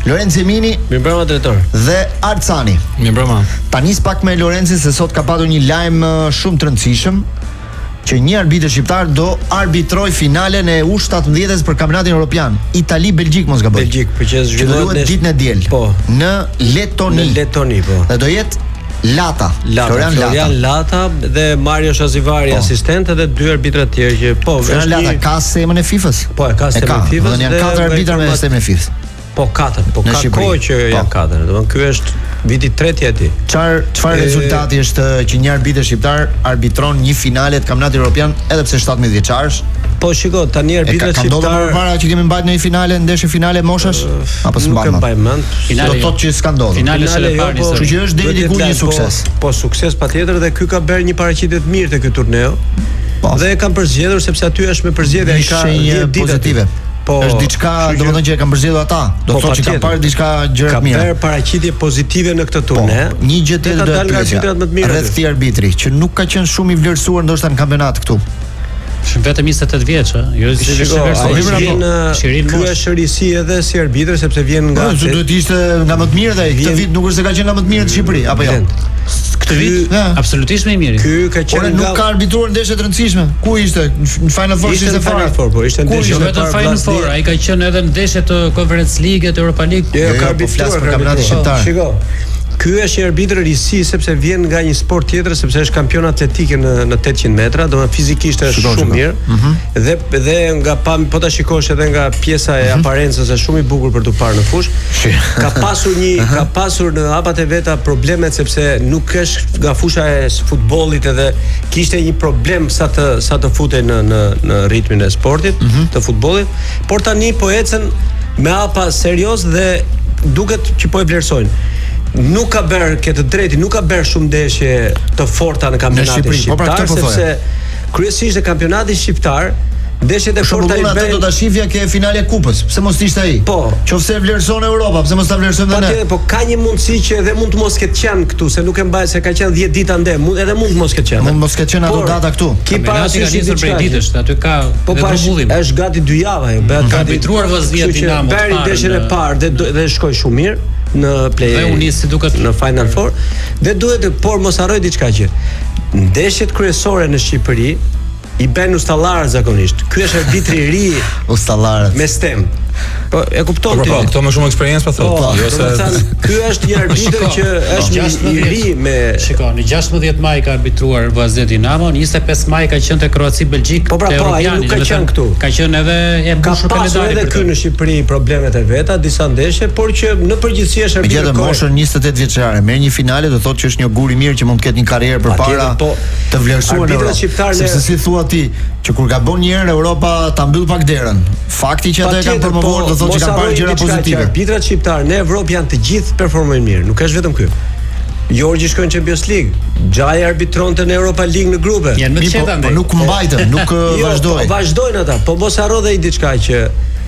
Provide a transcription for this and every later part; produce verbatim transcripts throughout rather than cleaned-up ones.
Lorenzo Emini, mirëmbrëma drejtor. Dhe Arcani. Mirëmbrëma. Ta nis pak me Lorenzi se sot ka patur një lajm shumë të rëndësishëm që një arbitër shqiptar do arbitroj finalen e U shtatëmbëdhjetë për kampionatin evropian. Itali-Belgjik mos gaboj. Belgjik, për që zhvillohet ditën e diel. Po. Në Letoni. Në Letoni, po. Dhe do jetë Lata, Lata Florian, Florian Lata. Lata dhe Mario Shazivari po. Asistent dhe dy arbitra të tjerë që po, Florian Lata një... ka semën e FIFA-s. Po, ka semën e FIFA-s. Dhe janë katër arbitra me semën e FIFA-s. Po katër, po ka kohë që po. Janë katër. Domethënë ky është viti tretë aty. Çfar çfarë rezultati është që një arbitër shqiptar arbitron një finale të kampionatit evropian edhe pse shtatëmbëdhjetë vjeçarësh? Po shiko, tani arbitrat shqiptar. Ka ndodhur para që kemi mbajtur në një finale, ndeshje finale moshash apo s'mbaj më? Nuk e mbaj mend. Do të thotë që s'ka ndodhur. Finale është e parë. Kështu që është deri diku një sukses. Po sukses patjetër dhe ky ka bërë një paraqitje të mirë te ky turneu. Dhe e kanë përzgjedhur sepse aty është me përzgjedhje ai ka një pozitive. Po është diçka, domethënë që e kanë përzgjedhur ata. Do të thotë që kanë parë diçka gjëra të mira. Ka bërë paraqitje pozitive në këtë turne. Një gjë tjetër do të thotë rreth këtij arbitri që nuk ka qenë shumë i vlerësuar ndoshta në kampionat këtu. Shumë vetëm njëzet e tetë vjeç, ë. Jo si Shirin. Ky është risi edhe si arbitër sepse vjen nga. Po duhet të ishte nga më të mirët ai. Këtë vit nuk është se ka qenë nga më të mirët në Shqipëri, apo jo? Këtë vit absolutisht më i miri. Ky ka qenë nuk ka arbitruar ndeshje të rëndësishme. Ku ishte? Në Final Four ishte Final Four, po ishte ndeshje vetëm Final Four. Ai ka qenë edhe në ndeshje të Conference League, të Europa League. Jo, ka arbitruar për kampionatin shqiptar. Shiko. Ky është një arbitër risi sepse vjen nga një sport tjetër, sepse është kampion atletike në në tetëqind metra, domethënë fizikisht është shumë mirë. Dhe dhe nga pa po ta shikosh edhe nga pjesa e aparencës është shumë i bukur për tu parë në fushë. Ka pasur një ka pasur në hapat e veta problemet sepse nuk është nga fusha e futbollit edhe kishte një problem sa të sa të futej në në në ritmin e sportit, të futbollit, por tani po ecën me hapa serioz dhe duket që po e vlerësojnë. Nuk ka bërë këtë drejti, nuk ka bërë shumë ndeshje të forta në kampionatin shqiptar, sepse kryesisht e kampionati shqiptar ndeshjet e forta i bën. Do ta shifja ke finale kupës, pse mos ishte ai? Po, qofse vlerëson Europa, pse mos ta vlerësojmë edhe ne? Patjetër, po ka një mundësi që edhe mund të mos ketë qenë këtu, se nuk e mbaj se ka qenë dhjetë ditë ande, mund edhe mund të mos ketë qenë. Mund mos ketë qenë ato data këtu. Ki parasysh ka nisur prej ditësh, aty ka rregullim. Është gati dy java, bëhet ka arbitruar vazhdia Dinamo. Bëri ndeshjen e parë dhe dhe shkoi shumë mirë në play. Dhe u nis si duket në Final Four. Dhe duhet, por mos harroj diçka që ndeshjet kryesore në Shqipëri i bën ustallarët zakonisht. Ky është arbitri i ri ustallarët me stem. Po e kupton ti. Po, këto më shumë eksperiencë pa thotë. Jo se ky është një arbitër që është i ri me shikoj, në gjashtëdhjetë maj ka arbitruar vazhdia Dinamo, në njëzet e pesë maj ka qenë te Kroaci Belgjik. Po pra, po, ai nuk ka qenë këtu. Ka qenë edhe e mbushur kalendari. Edhe ky në Shqipëri problemet e veta, disa ndeshje, por që në përgjithësi është arbitër. Megjithatë moshën njëzet e tetë vjeçare, merr një finale, do thotë që është një gur i mirë që mund të ketë një karrierë përpara të vlerësuar në Europë. Sepse si thua ti, që kur gabon një herë Europa ta mbyll pak derën. Fakti që ata e kanë promovuar do thotë që kanë parë gjëra pozitive. Arbitrat shqiptar në Evropë janë të gjithë performojnë mirë, nuk është vetëm ky. Jorgji shkoi në Champions League, Xhaji arbitronte në Europa League në grupe. Janë më qeta po nuk mbajtën, nuk vazhdoi. Vazhdojnë ata, po mos harro dhe i diçka që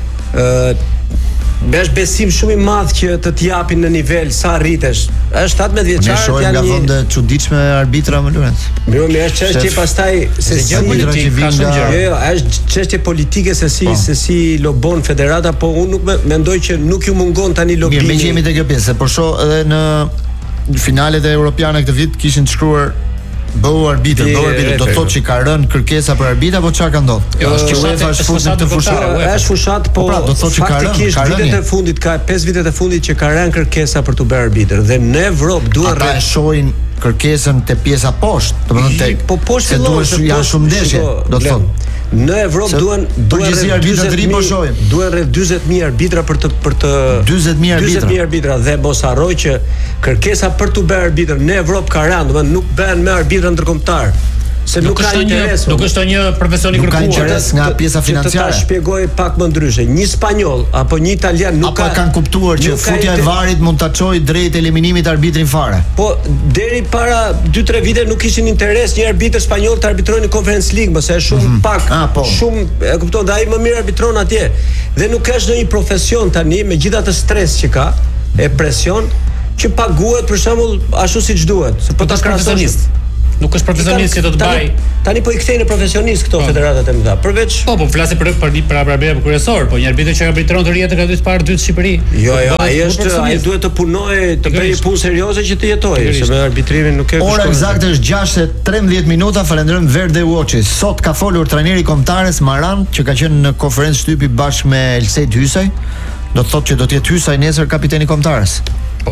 ë Besh besim shumë i madh që të t'japin në nivel sa rritesh. Është shtatëmbëdhjetë vjeçar, janë nga vende çuditshme arbitra më Lorenz. Mirë, më është çështje pastaj se si politik ka shumë gjë. Jo, është çështje politike se si se si lobon federata, po unë nuk mendoj që nuk ju mungon tani lobimi. Mirë, më jemi te kjo pjesë, por shoh edhe në finalet e europiane këtë vit kishin të shkruar bëu arbitër, bëu arbitër, do të thotë që ka rënë kërkesa për arbitër apo çfarë ka ndodhur? Jo, është UEFA është fushat të fushat. Është fushat, po do të thotë që ka rënë, ka rënë. Vitet e fundit ka pesë vitet e fundit që ka rënë kërkesa për të bërë arbitër dhe në Evropë duhet ata e shohin kërkesën te pjesa poshtë, domethënë tek. Po poshtë duhet janë shumë ndeshje, do të thonë. Në Evropë duhen duhen arbitra të rinj po shohim. Duhen rreth dyzet mijë arbitra për të për të dyzet mijë arbitra. dyzet mijë arbitra dhe mos harroj që kërkesa për të bërë arbitër në Evropë ka rënë, domethënë nuk bëhen me arbitra ndërkombëtar. Se nuk ka interes. Nuk është një profesion i kërkuar. Nuk ka interes nga pjesa financiare. Ta shpjegoj pak më ndryshe. Një spanjoll apo një italian nuk ka kanë kuptuar që futja e varit mund ta çojë drejt eliminimit arbitrin fare. Po deri para dy tre vite nuk kishin interes një arbitër spanjoll të arbitrojë në Conference League, mëse është shumë mm-hmm. pak, ah, po. shumë, e kupton, dhe ai më mirë arbitron atje. Dhe nuk është ndonjë profesion tani, megjithatë stres që ka, e presion që paguhet për shembull ashtu siç duhet. Se po ta profesionist. nuk është profesionist që do të baj. Tani po i kthejnë profesionist këto federatat e mëdha. Përveç Po, po flasim për për për arbitrin kryesor, po një arbitër që arbitron të rjetë ka dy të parë dy të Shqipëri. Jo, jo, ai është ai duhet të punojë, të bëjë punë serioze që të jetojë, se me arbitrimin nuk ke kushtojnë. Ora eksakte është gjashtë e tridhjetë minuta. Falenderojmë Verde Watch. Sot ka folur trajneri kombëtares Maran, që ka qenë në konferencë shtypi bashkë me Elsejt Hysaj. Do të thotë që do të jetë Hysaj nesër kapiteni kombëtares. Po.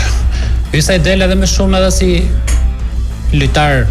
Hysaj del edhe më shumë edhe si lojtar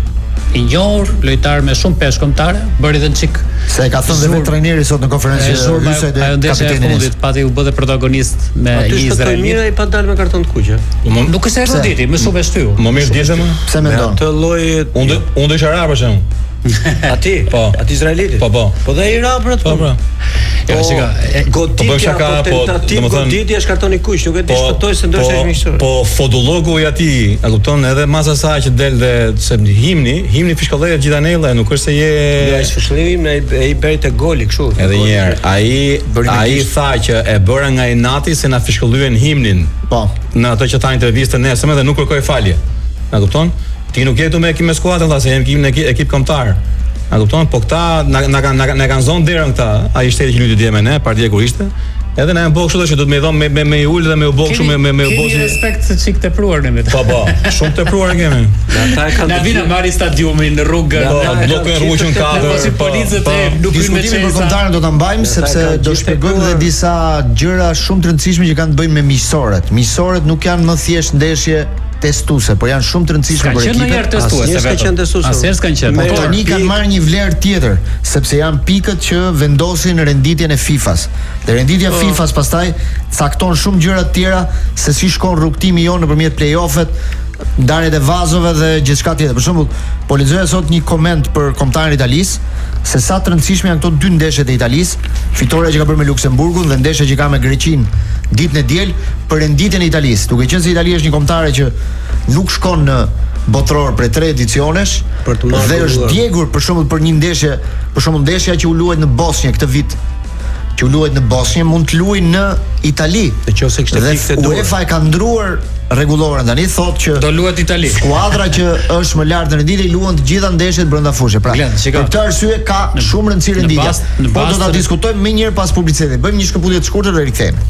i njohur, lojtar me shumë peshë kombëtare, bëri edhe çik se e ka thënë vetë trajneri sot në konferencë Hysaj dhe kapiteni i fundit pati u bë protagonist me Izraelin. Mirë ai pa dalë me karton të kuqe. Nuk është eruditi, më shumë e shtyu. Më mirë dietën më. Pse mendon? Të lloj unë unë do isha për shemb. Ati? Po. Ati izraelitit? Po, po. Po dhe i raprat po. Po, po. Jo, shika, goditja po tentativ, goditja është kartoni kuq, nuk e di shpëtoj se ndoshta është miqësor. Po fotollogu i atij, e kupton, edhe mas asaj që del dhe se himni, himni fishkollet gjithë anella, nuk është se je jo, është fishkollim ai ai bëri te goli kështu. Edhe një herë, ai ai tha që e bëra nga inati se na fishkollyen himnin. Po. Në ato që tha intervistën nesër dhe nuk kërkoi falje. Na kupton? Ti nuk je këtu me ekip me skuadrë, valla, se jemi ekip në ekip kombëtar. A kupton? Po këta na na kanë na kanë zonë derën këta. Ai shteti që luti dje me ne, partia kur ishte. Edhe na janë bëu kështu që do të më dhon me me me ul dhe me u bëu kështu me me me u bëu si respekt se çik tepruar ne vetë. Po po, shumë tepruar kemi. Ata kanë na vinë marrë stadiumin në rrugë. Po bllokojnë rrugën katër. Si policët e nuk hyjnë me çesa. Diskutimin për kombëtarën do ta mbajmë sepse do shpjegojmë edhe disa gjëra shumë të rëndësishme që kanë të bëjnë me miqësorët. Miqësorët nuk janë më thjesht ndeshje testuese, por janë shumë të rëndësishme për ekipin. Asnjëherë s'ka qenë testuese. Asnjëherë s'kan qenë. Po tani kanë marrë një vlerë tjetër, sepse janë pikët që vendosin renditjen e FIFA-s. Dhe renditja e FIFA-s pastaj cakton shumë gjëra të tjera se si shkon rrugtimi jonë nëpërmjet play-offet, ndarjet e vazove dhe gjithçka tjetër. Për shembull, po lexoja sot një koment për kombëtarin italis, se sa të rëndësishme janë këto dy ndeshjet e Italis, fitoria që ka bërë me Luksemburgun dhe ndeshja që ka me Greqinë ditën e diel për renditjen e Italis. Duke qenë se Italia është një kombëtare që nuk shkon në botror për tre edicionesh dhe është djegur për shembull për një ndeshje, për shembull ndeshja që u luajt në Bosnjë këtë vit, që u luajt në Bosnjë mund të luajë në Itali. Nëse kishte pikë të dur. UEFA e ka ndruar rregulloren tani thotë që do luhet Itali. Skuadra që është më lart në renditje luan të gjitha ndeshjet brenda fushës. Pra, për këtë arsye ka shumë rëndësi renditja. Po do ta diskutojmë më njëherë pas publicitetit. Bëjmë një shkëputje të shkurtër dhe rikthehemi.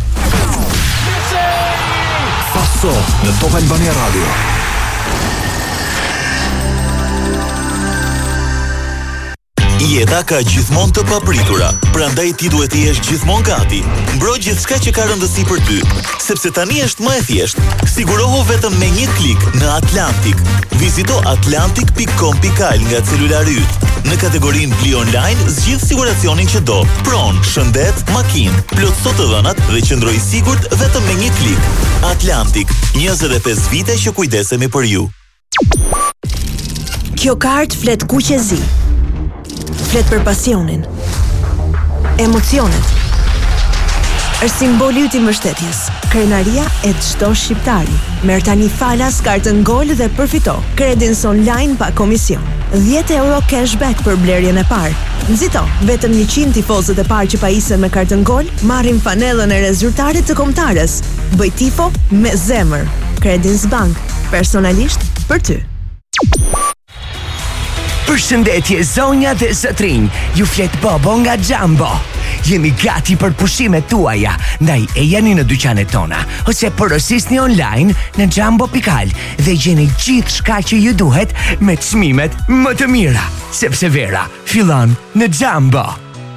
Passo në Top Albania Radio. Jeta ka gjithmonë të papritura, prandaj ti duhet të jesh gjithmonë gati. Mbro gjithçka që ka rëndësi për ty, sepse tani është më e thjeshtë. Sigurohu vetëm me një klik në Atlantic. Vizito atlantic pikë com pikë al nga celulari yt. Në kategorinë Bli Online, zgjidh siguracionin që do. Pron, shëndet, makinë, plotëso të dhënat dhe qëndroj i sigurt vetëm me një klik. Atlantic, njëzet e pesë vite që kujdesemi për ju. Kjo kartë flet kuqezi. Flet për pasionin, emocionet. Është simboli i mbështetjes, krenaria e çdo shqiptari. Merr tani falas kartën Gol dhe përfito kredins online pa komision. dhjetë euro cashback për blerjen e parë. Nxito, vetëm njëqind tifozët e parë që pajisen me kartën Gol marrin fanellën e rezultatit të kombëtares. Bëj tifo me zemër. Credins Bank, personalisht për ty. Përshëndetje zonja dhe zotrinj, ju flet Bobo nga Jumbo. Jemi gati për pushimet tuaja, ndaj e jeni në dyqanet tona, ose porosisni online në jumbo pikë al dhe gjeni gjithë shka që ju duhet me çmimet më të mira, sepse vera fillon në Jumbo.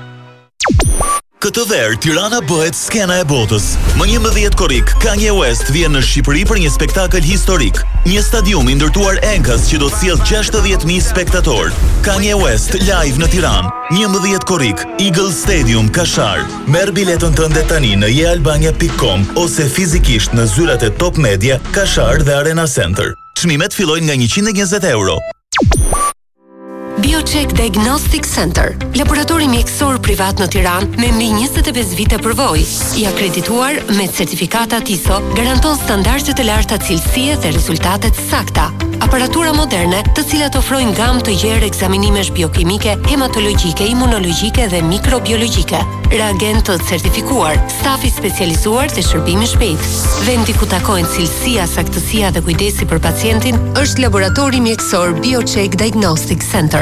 Këtë verë, Tirana bëhet skena e botës. Më njëmbëdhjetë korrik, Kanye West vjen në Shqipëri për një spektakël historik. Një stadium i ndërtuar enkas që do të sjellë gjashtëdhjetë mijë spektatorë. Kanye West live në Tiranë. njëmbëdhjetë korrik, Eagle Stadium, Kashar. Merr biletën tënde tani në je albania pikë com ose fizikisht në zyrat e Top Media, Kashar dhe Arena Center. Çmimet fillojnë nga njëqind e njëzet euro. BioCheck Diagnostic Center, laboratori mjekësor privat në Tiranë me mbi njëzet e pesë vite përvojë, i akredituar me certifikata T I S O, garanton standarde të larta cilësie dhe rezultate të sakta. aparatura moderne, të cilat ofrojnë gamë të gjerë ekzaminimesh biokimike, hematologjike, imunologjike dhe mikrobiologjike. Reagent të certifikuar, stafi specializuar dhe shërbimi shpejt. Vendi ku takojnë cilësia, saktësia dhe kujdesi për pacientin është Laboratori Mjekësor Biocheck Diagnostic Center.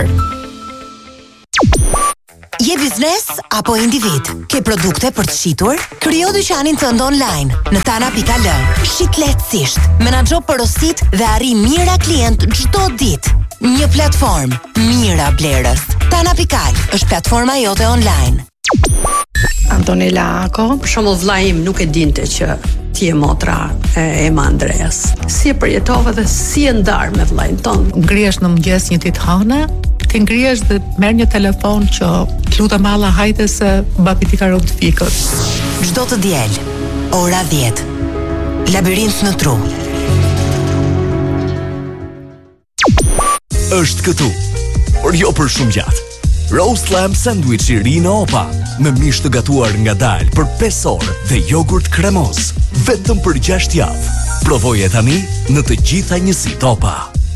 Je biznes apo individ? Ke produkte për të shitur? Krijo dyqanin tënd online në tana punkt al. Shit lehtësisht, menaxho porosit dhe arri mira klient çdo ditë. Një platformë, mira blerës. Tana punkt al është platforma jote online. Antonella Ako, për shembull vllai im nuk e dinte që ti je motra e Ema Andreas. Si e përjetove dhe si e ndar me vllain ton? Ngrihesh në mëngjes një ditë hënë, ti ngrihesh dhe merr një telefon që lutem alla hajde se babi ti ka rënë të fikët. Çdo të diel, ora dhjetë. Labirint në tru. Është këtu, por jo për shumë gjatë. Roast lamb sandwich i ri në Opa, me mish të gatuar nga dalë për pesë orë dhe jogurt kremos, vetëm për gjashtë javë. Provoje tani në të gjitha njësitë Opa.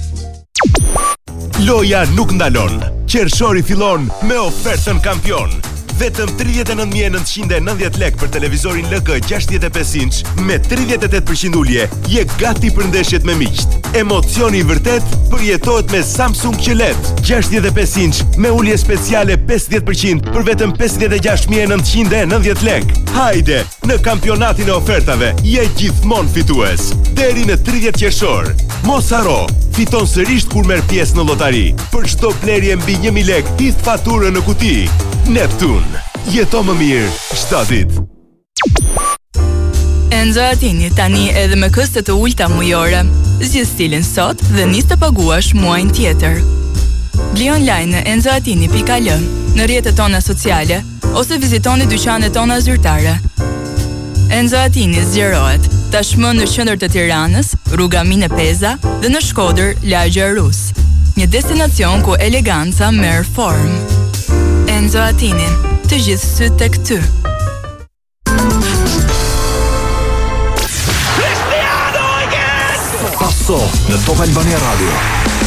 Loja nuk ndalon. Qershori fillon me ofertën kampion. Vetëm tridhjetë e nëntë mijë e nëntëqind e nëntëdhjetë lekë për televizorin L G gjashtëdhjetë e pesë inç me tridhjetë e tetë përqind ulje, je gati për ndeshjet me miqt. Emocioni i vërtet përjetohet me Samsung Q L E D gjashtëdhjetë e pesë inç me ulje speciale pesëdhjetë përqind për vetëm pesëdhjetë e gjashtë mijë e nëntëqind e nëntëdhjetë lekë. Hajde, në kampionatin e ofertave, je gjithmonë fitues. Deri në tridhjetë qershor. Mos haro, fiton sërish kur merr pjesë në llotari. Për çdo blerje mbi një mijë lekë, hidh faturën në kuti. Neptun, jeto më mirë çdo ditë. Enzo Attini tani edhe me këste të ulta mujore. Zgjidh stilin sot dhe nis të paguash muajin tjetër. Bli online në enzo attini punkt al, në rrjetet tona sociale ose vizitoni dyqanet tona zyrtare. Enzo Attini zgjerohet tashmë në qendër të Tiranës, rruga Mine Peza dhe në Shkodër, lagja Rus. Një destinacion ku eleganca merr formë. Enzo Attini, të gjithë sytë tek ty. Paso në Top Albania Radio.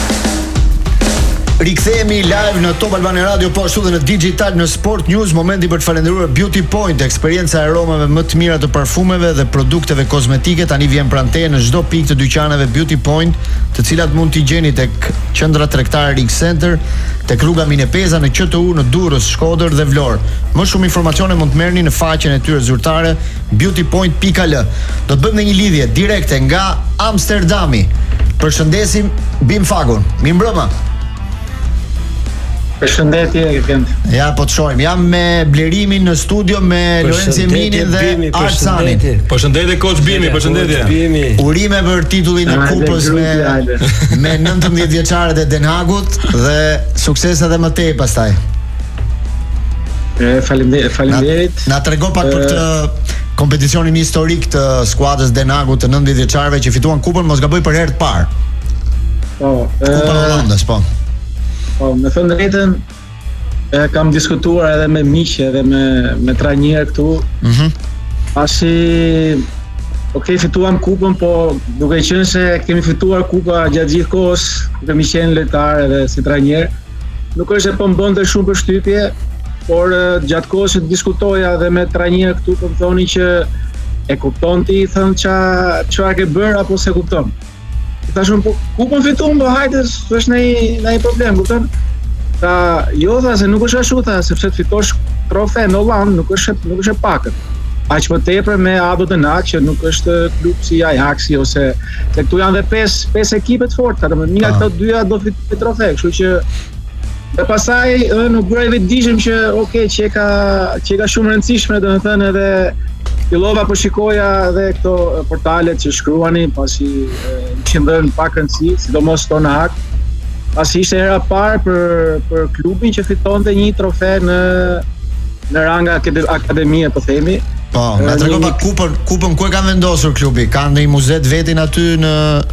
Rikthehemi live në Top Albania Radio, po ashtu dhe në Digital në Sport News, momenti për të falendëruar Beauty Point, eksperjenca e aromave më të mira të parfumeve dhe produkteve kozmetike tani vjen pranë teje në çdo pikë të dyqaneve Beauty Point, të cilat mund t'i gjeni tek qendra tregtare Rik Center, tek rruga Mine Peza në Q T U në Durrës, Shkodër dhe Vlorë. Më shumë informacione mund të merrni në faqen e tyre zyrtare beauty point punkt al. Do të bëjmë një lidhje direkte nga Amsterdami. Përshëndesim Bim Fagun. Mirëmbrëma. Përshëndetje, Gënd. Ja, po të shohim. Jam me Blerimin në studio me Lorenzo Eminin dhe Arsanin. Përshëndetje Koç Bimi, përshëndetje. Urime për titullin e kupës me me nëntëmbëdhjetë vjeçarët e Den Hagut dhe sukses edhe më tej pastaj. Faleminderit, faleminderit. Na trego pak për këtë kompeticionin historik të skuadrës Den Hagut të nëntëmbëdhjetë vjeçarëve që fituan kupën, mos gaboj për herë të parë. Po, Kupa e Hollandës, po. Po, me thënë drejtën, e kam diskutuar edhe me miqë edhe me me trajner këtu. Mhm. Pasi ok, fituam kupën, po duke qenë se kemi fituar kupa gjatë gjithë kohës, kemi qenë lojtar edhe si trajner, nuk është se po më bënte shumë përshtypje, por gjatë kohës që diskutoja edhe me trajner këtu, po më thoni që e kupton ti, thënë qa çfarë ke bërë apo se kupton. Tashun po kupën fituam, po hajde, s'është ndonjë ndonjë problem, kupton? Ta jo tha se nuk është ashtu, tha sepse të fitosh trofe në Holland nuk është nuk është e pakët. Aq më tepër me A D O Den Haag që nuk është klub si Ajaxi ose se këtu janë dhe pesë pesë ekipe të forta, domethënë nga këto dyja do fitojnë trofe, kështu që dhe pastaj nuk bëra vetëdijshëm që ok, që ka që ka shumë rëndësishme, domethënë edhe fillova po shikoja edhe këto portalet që shkruani, pasi më kishin dhënë pak rëndësi, sidomos Den Haag. Pasi ishte hera parë për për klubin që fitonte një trofe në në rang akademie, po themi. Po, na tregon pak kupën, kupën ku e kanë vendosur klubi? Kanë ndonjë muze të vetin aty në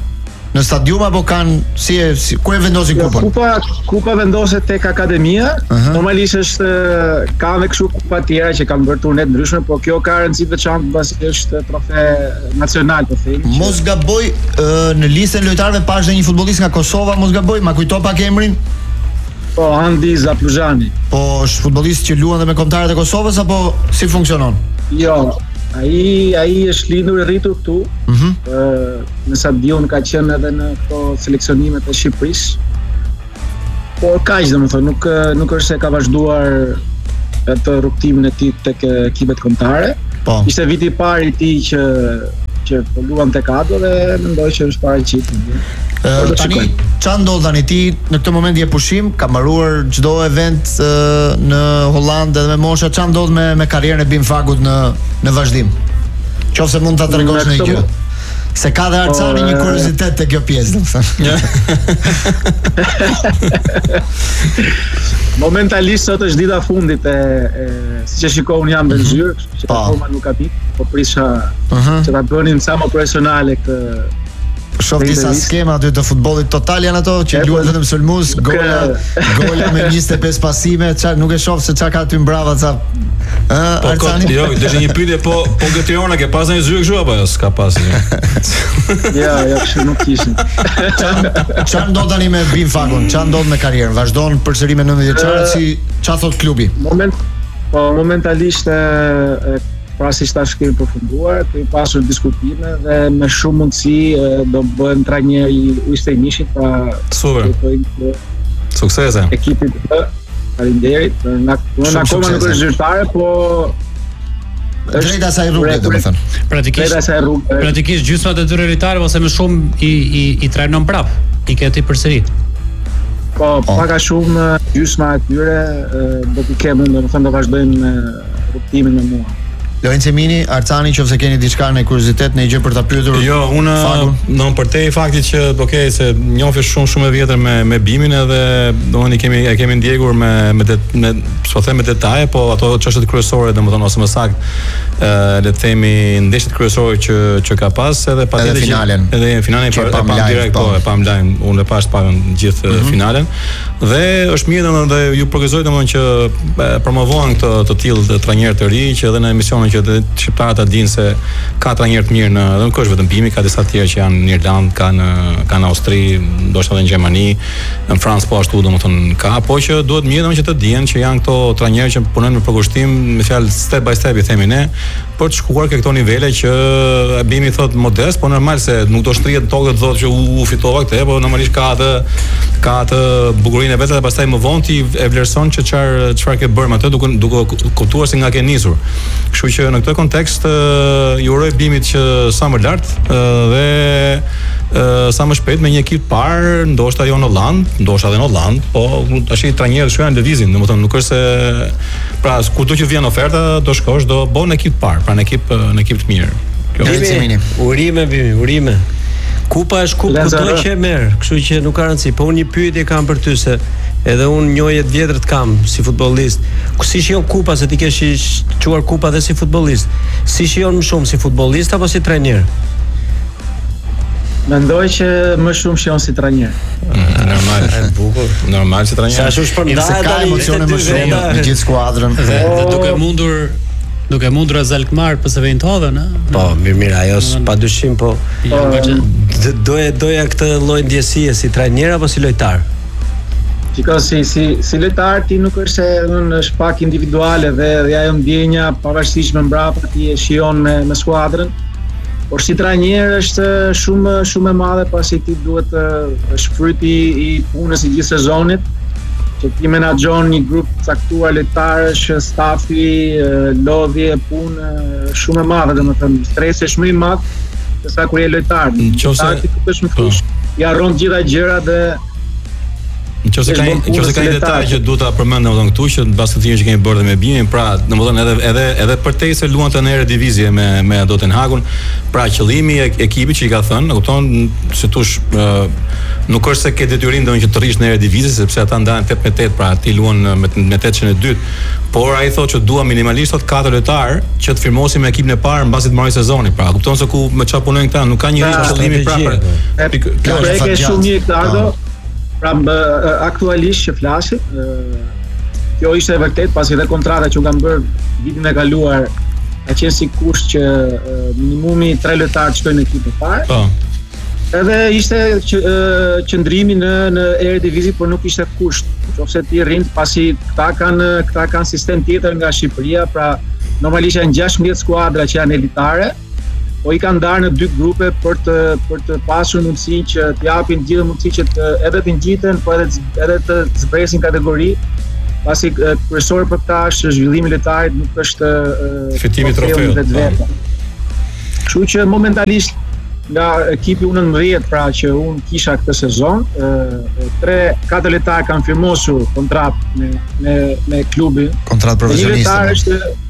në stadium apo kanë si, si ku e vendosin jo, kupën? Kupa kupa vendoset tek akademia. Uh-huh. Normalisht është ka edhe kështu kupa tjera që kanë bërë turne të ndryshme, por kjo ka rëndësi të veçantë pasi është trofe nacional po themi. Mos gaboj në listën e lojtarëve pash dhe një futbollist nga Kosova, mos gaboj, ma kujto pak emrin? Po Andi Zapluzhani. Po është futbollist që luan dhe me kombëtarët e Kosovës apo si funksionon? Jo, ai ai është lindur e rritur këtu. Mhm. Uh, në stadion ka qenë edhe në këto seleksionimet e Shqipërisë. Por kaq domethënë nuk nuk është se ka vazhduar atë rrugtimin e tij tek ekipet kombëtare. Po. Ishte viti i parë i tij që që po luan tek Ado dhe mendoj që është paraqitur. Uh, tani, qa ndodh tani ti në këtë moment je pushim, ka mbaruar çdo event uh, në Hollandë edhe me mosha, qa ndodh me, me karrierën e Bimfagut në, në vazhdim? Qofse mund ta tregosh në një gjë. Se ka dhe Arcani një kuriozitet të kjo pjesë, momentalisht sot është dita fundit e, e siç e shikoj unë jam në zyrë, që akoma nuk ka pikë, po prisha uh-huh. që ta bënin sa më profesionale këtë. Shoh disa skema aty të futbollit total janë ato që luajnë vetëm sulmues, gola, gola me njëzet e pesë pasime, ça nuk e shoh se çka ka aty mbrava ça. Ë, Arcani. Jo, do të një pyetje po po Gëtiona ke pas një zyrë kështu apo jo? S'ka pas. Ja, ja, kështu nuk kishin. Ç'a ndodh tani me Bimfakun? Ç'a ndodh me karrierën? Vazhdon përsëri me nëntëdhjetë vjeçarët si ç'a thot klubi? Moment po momentalisht e Prasisht tash kemi përfunduar, kemi pasur diskutime dhe me shumë mundësi do bëhen trajner i Ujstejnishit pa super. Suksese. Ekipit të faleminderit. Na na akoma nuk është zyrtare, po drejt asaj rruge, domethënë. Praktikisht praktikisht gjysma e tyre lojtarëve ose më shumë i i, i trajnon prap. I ke ti përsëri. Po, pak a shumë gjysma e tyre do të kemë, domethënë do vazhdojmë me rrugtimin me mua. Lorenzo Mini, Arcani, nëse keni diçka në kuriozitet, në gjë për ta pyetur. Jo, unë do të përtej faktit që okay, se njohë shumë shumë e vjetër me me Bimin edhe domethënë kemi e kemi ndjekur me me det, me po them me detaje, po ato çështjet kryesore domethënë ose më saktë ë le të themi ndeshjet kryesore që që ka pas edhe patjetër finalen. Edhe në finalen e pam direkt po e pam live, unë e pash pa gjithë mm -hmm. finalen. Dhe është mirë domethënë dhe ju progresoj domethënë që promovohen këto të tillë të trajnerë të ri që edhe në emisionin që të shqiptarët ta dinë se ka trajnerë të mirë në, dhe nuk është vetëm Bimi, ka disa të tjerë që janë në Irlandë, ka në ka në Austri, ndoshta edhe në Gjermani, në Francë po ashtu domethënë ka, po që duhet mirë domethënë që të dihen që janë këto trajnerë që punojnë me përkushtim, me fjalë step by step i themi ne, për të shkuar ke këto nivele që Bimi thot modest, po normal se nuk do shtrihet në tokë të thotë që u, u fitova këtë, po normalisht ka atë ka atë bukurinë e vetë dhe pastaj më vonë ti e vlerëson që çfarë çfarë ke bërë me atë duke duke kuptuar se nga ke nisur. Kështu që në këtë kontekst ju uroj Bimit që sa më lart dhe sa më shpejt me një ekip të parë, ndoshta jo në Holland, ndoshta edhe në Holland, po tash i trajnerët shkojnë në lëvizin, domethënë nuk është se pra kudo që vjen oferta do shkosh, do bën ekip të parë, pra në ekip në ekip të mirë. Kjo është urime Bimi, urime. Kupa është kupë kudo që e merr, kështu që nuk ka rëndësi. Po unë një pyetje kam për ty se edhe unë njohje të vjetër të kam si futbollist. Ku si shijon kupa se ti ke quar kupa dhe si futbollist? Si shijon më shumë si futbollist apo si trajner? Mendoj që më shumë shijon si trajner. Normal, është bukur. Normal si trajner. Sa është shpërndarë ka emocione më shumë në gjithë skuadrën. Dhe, dhe duke mundur duke mundur Azalkmar pse vjen të hodhën, ë? Po, mirë mirë, ajo padyshim, po. Doja doja këtë lloj ndjesie si trajner apo si lojtar? Shiko, si si si lojtar ti nuk është se unë është pak individuale dhe dhe ajo ndjenja pavarësisht me mbrapa ti e shijon me me skuadrën. Por si trajner është shumë shumë e madhe pasi ti duhet është fryti i punës i gjithë sezonit. Që ti menaxhon një grup caktuar lojtarësh, stafi, lodhje, punë shumë e madhe, domethënë stresi është më i madh se sa kur je lojtar. Nëse ti duhesh më fush, i harron gjitha gjërat dhe Nëse ka nëse ka një detaj që duhet ta përmend domethënë këtu që mbas të thënë që kemi bërë dhe me Bimin, pra domethënë edhe edhe edhe përtej se luan në Eredivisie me me Tottenhamun, pra qëllimi i ekipit që i ka thënë, e kupton, se thosh nuk është se ke detyrim domethënë që të rrish në Eredivisie sepse ata ndahen tetëdhjetë me tetë, pra ti luan me me tetëdhjetë e dytë, por ai thotë që dua minimalisht tot katër lojtar që të firmosim me ekipin e parë mbasi të marrë sezoni, pra kupton se ku me çfarë punojnë këta, nuk ka një qëllimi prapë. Kjo është shumë mirë Ricardo. Pra aktualisht që flasim, kjo ishte e vërtet pasi edhe kontrata që u kanë bërë vitin e kaluar ka qenë si kusht që minimumi tre lojtarë të shkojnë në ekipin e parë. Po. Edhe ishte qëndrimi në në Eredivisie, por nuk ishte kusht. Nëse ti rrin pasi këta kanë këta kanë sistem tjetër nga Shqipëria, pra normalisht janë gjashtëmbëdhjetë skuadra që janë elitare, po i kanë ndarë në dy grupe për të për të pasur mundësinë që të japin gjithë mundësi që të edhe të ngjiten, po edhe edhe të zbresin kategori, pasi kryesor për këtë është zhvillimi i lojtarit, nuk është fitimi i trofeut. Kështu që momentalisht nga ekipi u nëntëmbëdhjetë, pra që unë kisha këtë sezon, tre katër lojtarë kanë firmosur kontratë me me me klubin. Kontratë profesioniste.